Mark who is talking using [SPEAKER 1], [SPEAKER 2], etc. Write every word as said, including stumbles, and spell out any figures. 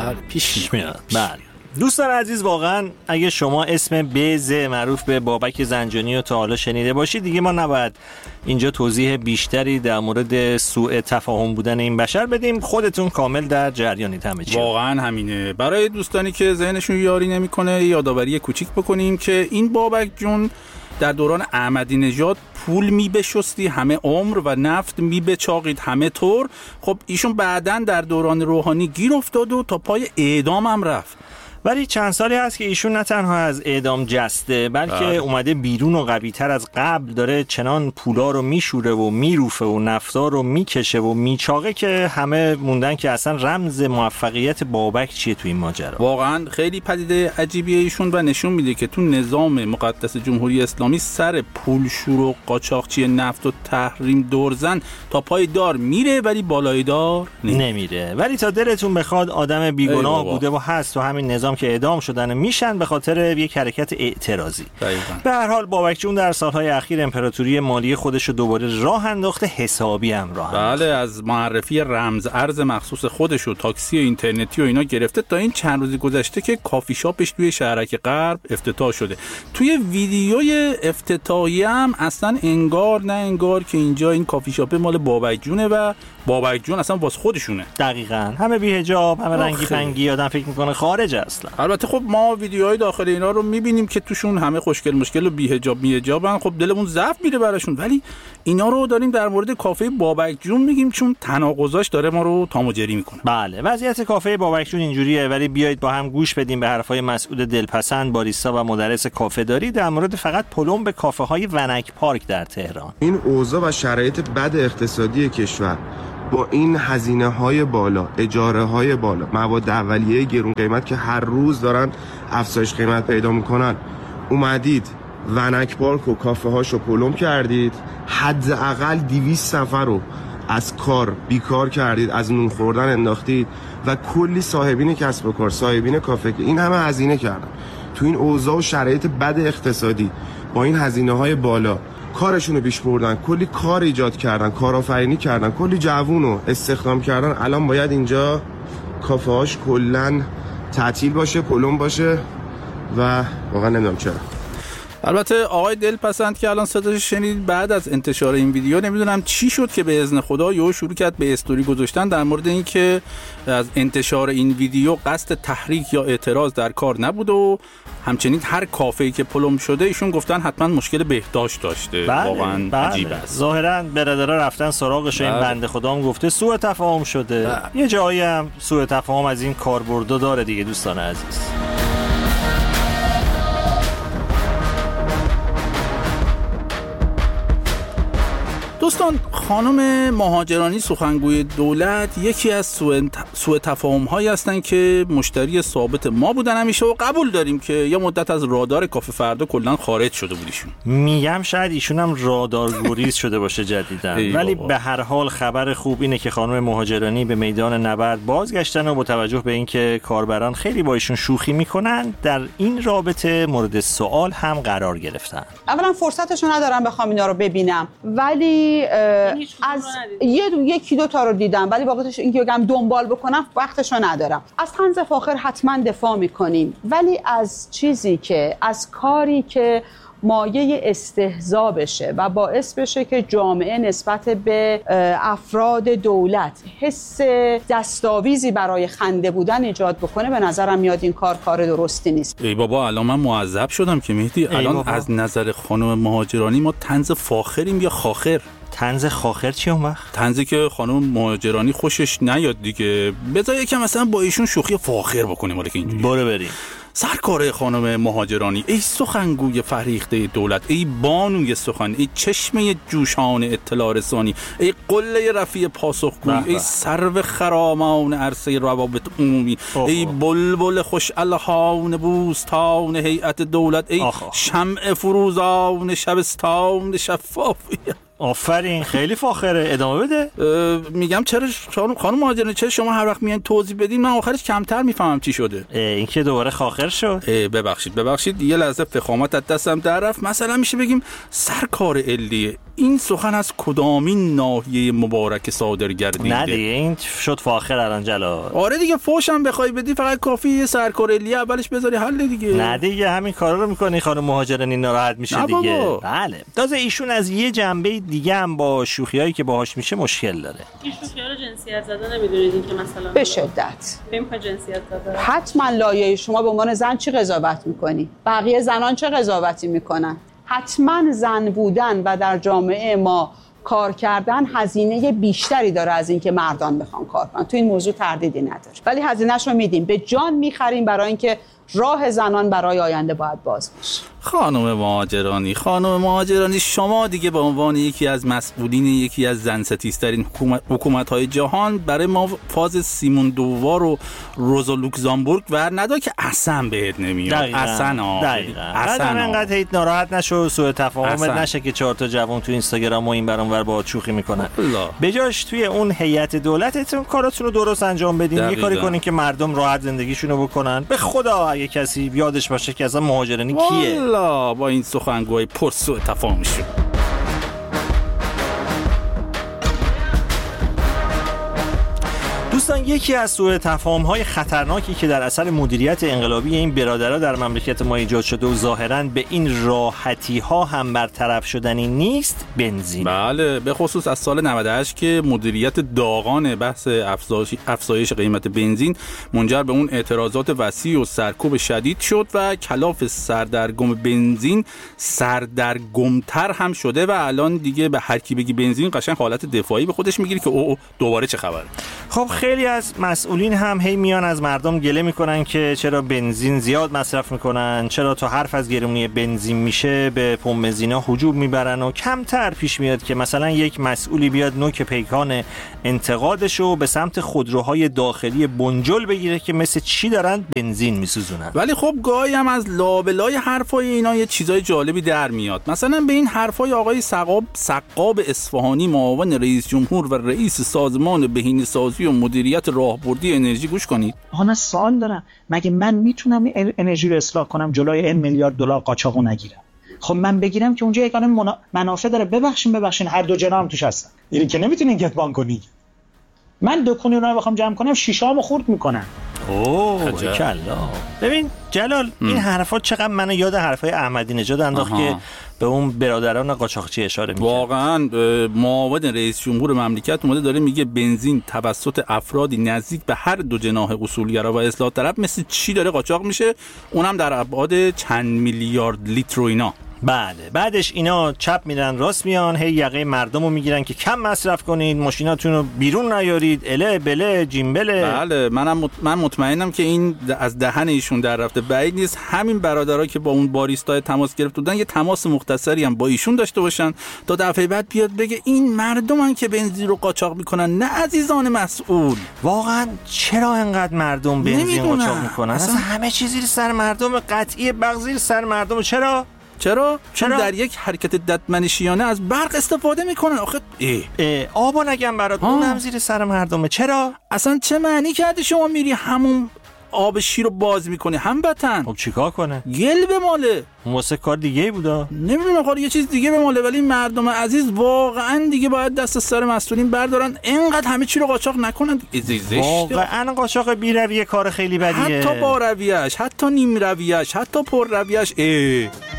[SPEAKER 1] بله پیش میاد.
[SPEAKER 2] بله دوستان عزیز، واقعا اگه شما اسم بز معروف به بابک زنجانی رو تا حالا شنیده باشید، دیگه ما نباید اینجا توضیح بیشتری در مورد سوء تفاهم بودن این بشر بدیم، خودتون کامل در جریانید همه چی.
[SPEAKER 1] واقعا همینه. برای دوستانی که ذهنشون یاری نمیکنه یادآوری کوچیک بکنیم که این بابک جون در دوران احمدی نژاد پول میبشستی همه عمر و نفت میبچاقید همه طور. خب ایشون بعدن در دوران روحانی گیر افتاد و تا پای اعدام هم رفت.
[SPEAKER 2] ولی چند سالی هست که ایشون نه تنها از اعدام جسته، بلکه آه. اومده بیرون و قوی‌تر از قبل داره چنان پولا رو میشوره و میروفه و نفتا رو میکشه و میچاقه که همه موندن که اصلا رمز موفقیت بابک چیه تو این ماجرا.
[SPEAKER 1] واقعا خیلی پدیده عجیبیه ایشون و نشون میده که تو نظام مقدس جمهوری اسلامی سر پولشور و قاچاقچی نفت و تحریم دورزن تا پای دار میره ولی بالای دار نمیره.
[SPEAKER 2] نمیره. ولی تا دلتون بخواد آدم بیگناه بوده و هست و همین نظام که اعدام شدن میشن به خاطر یک حرکت اعتراضی. به هر حال بابک جون در سالهای اخیر امپراتوری مالی خودش رو دوباره راه انداخته، حسابی هم راه انداخته.
[SPEAKER 1] بله، از معرفی رمز ارز مخصوص خودش و تاکسی و اینترنتی و اینا گرفته تا این چند روزی گذشته که کافی شاپش توی شهرک غرب افتتاح شده. توی ویدیوی افتتاحی هم اصلا انگار نه انگار که اینجا این کافی شاپ مال بابک جونه و بابک جون اصلا واسه خودشونه.
[SPEAKER 2] دقیقاً. همه بی‌حجاب، همه رنگی پنگی، آدم فکر میکنه خارج اصلا.
[SPEAKER 1] البته خب ما ویدیوهای داخل اینا رو میبینیم که توشون همه خوشگل مشکل و بی‌حجاب می‌حجابن، خب دلمون ضعف میره براشون، ولی اینا رو داریم در مورد کافه بابک جون میگیم چون تناقضاش داره ما رو تاموجری میکنه.
[SPEAKER 2] بله، وضعیت کافه بابک جون اینجوریه، ولی بیایید با هم گوش بدیم به حرفای مسعود دلپسند، باریستا و مدرس کافه داری در مورد فقط پلم به کافه‌های ونک پارک در تهران.
[SPEAKER 3] این اوضاع و شرایط بد اقتصادی کشور با این هزینه‌های بالا، اجاره‌های بالا، مواد اولیه گرون قیمت که هر روز دارن افزایش قیمت پیدا میکنن، اومدید ونک پارک و کافه هاشو پلم کردید، حداقل دویست نفر رو از کار بیکار کردید، از نون خوردن انداختید و کلی صاحبین کسب و کار، صاحبین کافه که این همه هزینه کردن تو این اوضاع و شرایط بد اقتصادی با این هزینه‌های بالا کارشون رو پیش بردن، کلی کار ایجاد کردن، کارآفرینی کردن، کلی جوون رو استخدام کردن. الان باید اینجا کافه هاش کلن تعطیل باشه، پلم باشه و واقعا نمیدونم چرا.
[SPEAKER 1] البته آقای دلپسند که الان صداش شنید بعد از انتشار این ویدیو نمیدونم چی شد که به اذن خدا یهو شروع کرد به استوری گذاشتن در مورد این که از انتشار این ویدیو قصد تحریک یا اعتراض در کار نبود و همچنین هر کافه‌ای که پلم شده ایشون گفتن حتما مشکل بهداشت داشته.
[SPEAKER 2] بله،
[SPEAKER 1] واقعا
[SPEAKER 2] بله.
[SPEAKER 1] عجیب است.
[SPEAKER 2] ظاهرا برادرها رفتن سراغش. این بنده خدا هم گفته سوء تفاهم شده. بله. یه جایی هم سوء تفاهم از این کاربردا داره دیگه دوستان عزیز.
[SPEAKER 1] دوستان، خانم مهاجرانی سخنگوی دولت یکی از سوء تفاهم هایی هستن که مشتری ثابت ما بودن همیشه و قبول داریم که یه مدت از رادار کافه فردا کلا خارج شده بودیشون.
[SPEAKER 2] میگم شاید ایشون هم رادار گریز شده باشه جدیدن. ولی به هر حال خبر خوب اینه که خانم مهاجرانی به میدان نبرد بازگشتن و با توجه به اینکه کاربران خیلی با ایشون شوخی میکنن در این رابطه مورد سوال هم قرار گرفتن.
[SPEAKER 4] اولا فرصتشو ندارم بخوام اینا رو ببینم، ولی از یه دو یکی دو تا رو دیدم، ولی واقعیتش اینکه بگم دنبال بکنم وقتشو ندارم. از طنز فاخر حتما دفاع میکنیم، ولی از چیزی که از کاری که مایه استهزا بشه و باعث بشه که جامعه نسبت به افراد دولت حس دستاویزی برای خنده بودن ایجاد بکنه، به نظرم میاد این کار کار درستی نیست.
[SPEAKER 1] ای بابا، الان من معذب شدم که مهدی الان بابا. از نظر خانم مهاجرانی ما طنز فاخریم یا خاخر؟
[SPEAKER 2] طنز خاخر چی اون وقت؟
[SPEAKER 1] طنزی که خانم مهاجرانی خوشش نیاد دیگه. بذار یکم مثلا با ایشون شوخی فاخر بکنیم ولی که اینجوری.
[SPEAKER 2] برو بریم.
[SPEAKER 1] سرکار خانم مهاجرانی، ای سخنگوی فریخته دولت، ای بانوی سخن، ای چشمه جوشان اطلاع رسانی، ای قله رفیع پاسخگویی، ای سرو خرامان عرصه روابط عمومی، ای بلبل خوش الهان بوستان هیئت دولت، ای شمع فروزان شبستان شفافی.
[SPEAKER 2] آفرین، خیلی فاخره. ادامه بده.
[SPEAKER 1] میگم چرا خانم مهاجرانی چرا شما هر وقت میان توضیح بدین من آخرش کمتر میفهمم چی شده؟
[SPEAKER 2] این که دوباره خاخر شد.
[SPEAKER 1] ببخشید ببخشید یه لحظه فخامت از دستم در رفت. مثلا میشه بگیم سرکار علی، این سخن از کدامین ناحیه مبارک صادر گردیده؟
[SPEAKER 2] نه دیگه این شد فاخر الان جلال.
[SPEAKER 1] آره دیگه فوشم بخوای بدی فقط کافی یه سرکارلی اولش بذاری حل دیگه.
[SPEAKER 2] نه دیگه همین کارا رو میکنی خانم مهاجرانی ناراحت میشه دیگه.
[SPEAKER 1] بابا.
[SPEAKER 2] بله تازه ایشون از یه جنبه دیگه هم با شوخیایی که باهاش میشه مشکل داره.
[SPEAKER 5] این شوخی‌ها رو جنسیت زده نمیدونید این که مثلا
[SPEAKER 4] به شدت
[SPEAKER 5] بهم جنسیت زده.
[SPEAKER 4] حتما لایه شما به عنوان زن چی قضاوت میکنی؟ بقیه زنان چه قضاوتی میکنن؟ حتما زن بودن و در جامعه ما کار کردن هزینه بیشتری داره از این که مردان بخوان کار کنن. تو این موضوع تردیدی نداره، ولی هزینه‌اش رو میدیم، به جان میخریم برای اینکه راه زنان برای آینده باید باز بشه.
[SPEAKER 1] خانم مهاجرانی خانم مهاجرانی شما دیگه به عنوان یکی از مسئولین یکی از زن ستیزترین حکومت حکومت‌های جهان برای ما فاز سیمون دووار و روزا لوکزامبورگ ور ندا که اصلا بهت نمیاد. اصلا ها
[SPEAKER 2] اصلا انقدر هیت ناراحت نشو، سوء تفاهم نشه که چهار تا جوان تو اینستاگرام و این برام ور با شوخی میکنن. بجاش توی اون هیئت دولتتون کاراتون رو درست انجام بدین، یه کاری کنین که مردم راحت زندگیشونو بکنن. به خدا اگه کسی یادش باشه که اصلا مهاجرانی کیه،
[SPEAKER 1] والا با این سخنگوی پر سوء تفاهمشون.
[SPEAKER 2] دوستان یکی از سوء تفاهم‌های خطرناکی که در اثر مدیریت انقلابی این برادرها در مملکت ما ایجاد شده و ظاهراً به این راحتی‌ها هم برطرف شدنی نیست، بنزین.
[SPEAKER 1] بله به خصوص از سال نود و هشت که مدیریت داغان بحث افزایش افزایش قیمت بنزین منجر به اون اعتراضات وسیع و سرکوب شدید شد و کلاف سردرگم بنزین سردرگمتر هم شده و الان دیگه به هر کی بگی بنزین قشنگ حالت دفاعی به خودش میگیره که او دوباره چه خبره.
[SPEAKER 2] خب خیلی از مسئولین هم هی میان از مردم گله میکنن که چرا بنزین زیاد مصرف میکنن، چرا تا حرف از گرونی بنزین میشه به پمپ بنزینا هجوم میبرن و کمتر پیش میاد که مثلا یک مسئولی بیاد نوک پیکان انتقادشو به سمت خودروهای داخلی بنجل بگیره که مثل چی دارن بنزین میسوزونن.
[SPEAKER 1] ولی خب گاهی هم از لابلای حرفای اینا یه چیزای جالبی در میاد. مثلا به این حرفای آقای سقاب سقاب اصفهانی معاون رئیس جمهور و رئیس سازمان بهینه‌سازی و مدیریت راهبردی انرژی گوش کنید.
[SPEAKER 6] آها من سوال دارم، مگه من میتونم انرژی رو اصلاح کنم جلوی این میلیارد دلار قاچاقو نگیرم؟ خب من بگیرم که اونجا یگانه منا... منافع داره. ببخشین ببخشین هر دو جناح هم توش هستن. اینی که نمیتونین کتمان کنی. من دکونی رو بخوام جمع کنم شیشه‌امو خورد میکنم.
[SPEAKER 2] اوه کلا. ببین جلال ام. این حرفا چقدر منو یاد حرفای احمدی نژاد انداخت که به اون برادران قاچاقچی اشاره می‌کنه.
[SPEAKER 1] واقعا معاون رئیس جمهور مملکت اومده داره میگه بنزین توسط افرادی نزدیک به هر دو جناح اصولگرا و اصلاح طلب مثل چی داره قاچاق میشه، اونم در ابعاد چند میلیارد لیتر و اینا.
[SPEAKER 2] بله بعدش اینا چپ میرن راست میان هی یقه مردمو میگیرن که کم مصرف کنید، ماشیناتون رو بیرون نیارید، اله بله جیمبله.
[SPEAKER 1] بله منم مط... من مطمئنم که این از دهن ایشون در رفته بعید نیست همین برادرها که با اون باریستا تماس گرفت بودن یه تماس مختصری هم با ایشون داشته باشن تا دفعه بعد بیاد بگه این مردمن که بنزین رو قاچاق میکنن نه عزیزان مسئول.
[SPEAKER 2] واقعا چرا انقدر مردم بنزین قاچاق میکنن؟ اصلا همه چیز زیر سر مردم، قطعی بغض زیر سر مردم. چرا؟
[SPEAKER 1] چرا؟ چون در یک حرکت ددمنشیانه از برق استفاده میکنن. آخه ای
[SPEAKER 2] اه آبا نگم برات اونم زیر سر مردمه. چرا؟
[SPEAKER 1] اصلا چه معنی کرده شما میری همون آب شیر رو باز میکنی هموطن؟
[SPEAKER 2] خب چیکار کنه؟
[SPEAKER 1] گل به ماله.
[SPEAKER 2] واسه کار دیگه بودا؟
[SPEAKER 1] نمیدونم خاله یه چیز دیگه به ماله، ولی مردم عزیز واقعا دیگه باید دست سر مسئولین بردارن، اینقدر همه چی رو قاچاق نکنن.
[SPEAKER 2] واقعا قاچاق بی رویه کار خیلی بدیه.
[SPEAKER 1] حتی با رویه‌اش، حتی نیم رویه‌اش، حتی پر رویه‌اش. ای